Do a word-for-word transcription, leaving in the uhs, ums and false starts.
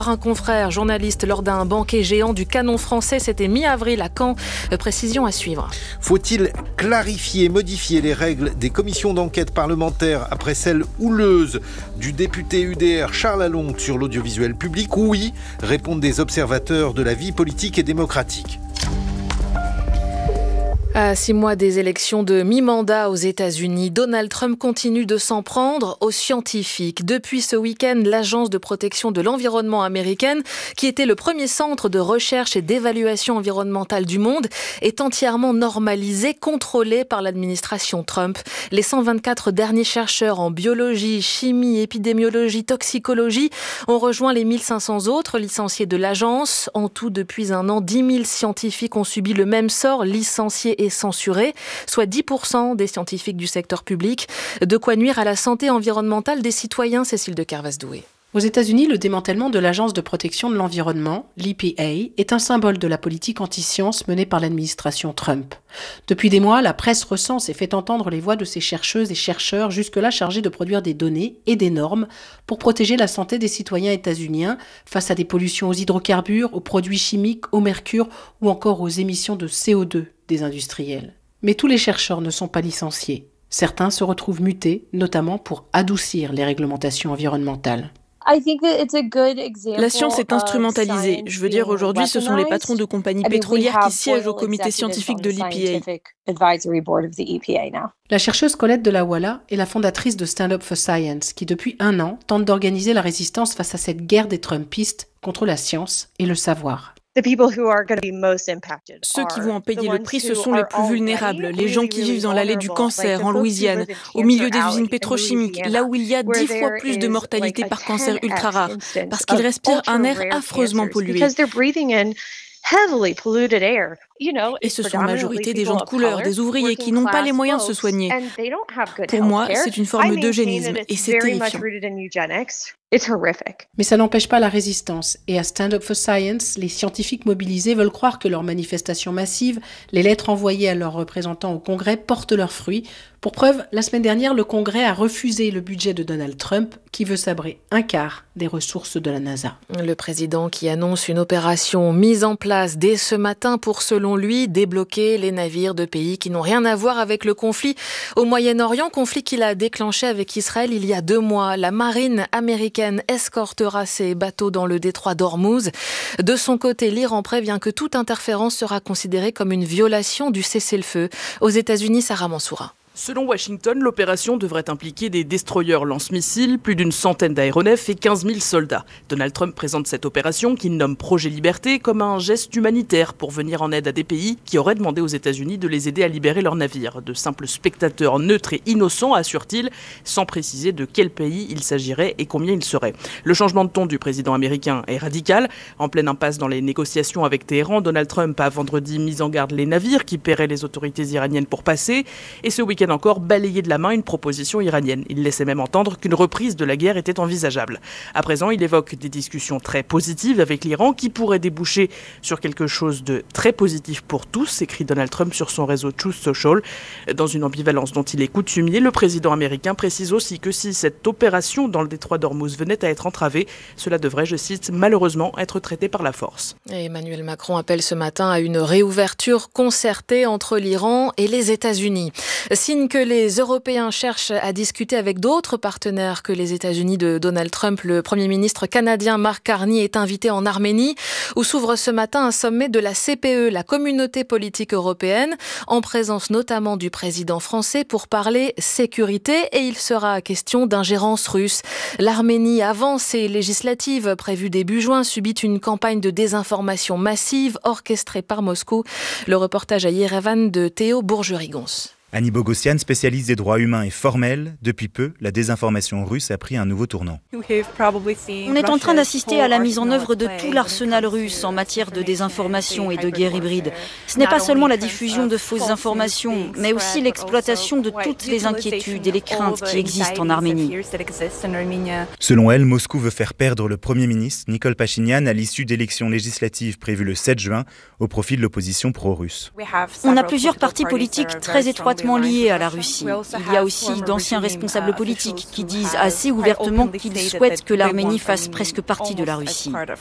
Un confrère journaliste lors d'un banquet géant du canon français, c'était mi-avril à Caen. Précision à suivre. Faut-il clarifier, modifier les règles des commissions d'enquête parlementaires après celle houleuse du député U D R Charles Alongue sur l'audiovisuel public? Oui, répondent des observateurs de la vie politique et démocratique. À six mois des élections de mi-mandat aux États-Unis, Donald Trump continue de s'en prendre aux scientifiques. Depuis ce week-end, l'Agence de protection de l'environnement américaine, qui était le premier centre de recherche et d'évaluation environnementale du monde, est entièrement normalisée, contrôlée par l'administration Trump. Les cent vingt-quatre derniers chercheurs en biologie, chimie, épidémiologie, toxicologie ont rejoint les mille cinq cents autres licenciés de l'agence. En tout, depuis un an, dix mille scientifiques ont subi le même sort, licenciés et censurés, soit dix pour cent des scientifiques du secteur public. De quoi nuire à la santé environnementale des citoyens, Cécile de Carvaz-Doué. Aux États-Unis, le démantèlement de l'Agence de protection de l'environnement, l'E P A, est un symbole de la politique anti-science menée par l'administration Trump. Depuis des mois, la presse recense et fait entendre les voix de ces chercheuses et chercheurs jusque-là chargés de produire des données et des normes pour protéger la santé des citoyens états-uniens face à des pollutions aux hydrocarbures, aux produits chimiques, au mercure ou encore aux émissions de C O deux des industriels. Mais tous les chercheurs ne sont pas licenciés. Certains se retrouvent mutés, notamment pour adoucir les réglementations environnementales. La science est instrumentalisée. Je veux dire, aujourd'hui, ce sont les patrons de compagnies pétrolières qui siègent au comité scientifique de l'E P A. La chercheuse Colette Delawala est la fondatrice de Stand Up for Science, qui depuis un an tente d'organiser la résistance face à cette guerre des Trumpistes contre la science et le savoir. Ceux qui vont en payer le prix, ce sont les plus vulnérables, les gens qui vivent dans l'allée du cancer, en Louisiane, au milieu des usines pétrochimiques, là où il y a dix fois plus de mortalité par cancer ultra rare, parce qu'ils respirent un air affreusement pollué. Et ce sont en majorité des gens de couleur, des ouvriers qui n'ont pas les moyens de se soigner. Pour moi, c'est une forme d'eugénisme et c'est terrifiant. Mais ça n'empêche pas la résistance. Et à Stand Up for Science, les scientifiques mobilisés veulent croire que leurs manifestations massives, les lettres envoyées à leurs représentants au Congrès portent leurs fruits. Pour preuve, la semaine dernière, le Congrès a refusé le budget de Donald Trump, qui veut sabrer un quart des ressources de la NASA. Le président qui annonce une opération mise en place dès ce matin pour, selon lui, débloquer les navires de pays qui n'ont rien à voir avec le conflit au Moyen-Orient, conflit qu'il a déclenché avec Israël il y a deux mois. La marine américaine escortera ses bateaux dans le détroit d'Ormuz. De son côté, l'Iran prévient que toute interférence sera considérée comme une violation du cessez-le-feu. Aux États-Unis, Sarah Mansoura. Selon Washington, l'opération devrait impliquer des destroyers lance-missiles, plus d'une centaine d'aéronefs et quinze mille soldats. Donald Trump présente cette opération, qu'il nomme Projet Liberté, comme un geste humanitaire pour venir en aide à des pays qui auraient demandé aux États-Unis de les aider à libérer leurs navires. De simples spectateurs neutres et innocents, assure-t-il, sans préciser de quel pays il s'agirait et combien il serait. Le changement de ton du président américain est radical. En pleine impasse dans les négociations avec Téhéran, Donald Trump a vendredi mis en garde les navires qui paieraient les autorités iraniennes pour passer. Et ce week-end encore balayé de la main une proposition iranienne. Il laissait même entendre qu'une reprise de la guerre était envisageable. À présent, il évoque des discussions très positives avec l'Iran qui pourraient déboucher sur quelque chose de très positif pour tous, écrit Donald Trump sur son réseau Truth Social. Dans une ambivalence dont il est coutumier, le président américain précise aussi que si cette opération dans le détroit d'Ormuz venait à être entravée, cela devrait, je cite, malheureusement être traité par la force. Et Emmanuel Macron appelle ce matin à une réouverture concertée entre l'Iran et les États-Unis. Signe que les Européens cherchent à discuter avec d'autres partenaires que les États-Unis de Donald Trump. Le Premier ministre canadien Mark Carney est invité en Arménie, où s'ouvre ce matin un sommet de la C P E, la Communauté politique européenne, en présence notamment du président français pour parler sécurité, et il sera question d'ingérence russe. L'Arménie, avant ses législatives prévues début juin, subit une campagne de désinformation massive orchestrée par Moscou. Le reportage à Yerevan de Théo Bourgerigons. Annie Bogossian, spécialiste des droits humains et formelle, depuis peu, la désinformation russe a pris un nouveau tournant. On est en train d'assister à la mise en œuvre de tout l'arsenal russe en matière de désinformation et de guerre hybride. Ce n'est pas seulement la diffusion de fausses informations, mais aussi l'exploitation de toutes les inquiétudes et les craintes qui existent en Arménie. Selon elle, Moscou veut faire perdre le Premier ministre Nikol Pachinian à l'issue d'élections législatives prévues le sept juin au profit de l'opposition pro-russe. On a plusieurs partis politiques très étroitement étroitement liés à la Russie. Il y a aussi d'anciens responsables politiques qui disent assez ouvertement qu'ils souhaitent que l'Arménie fasse presque partie de la Russie.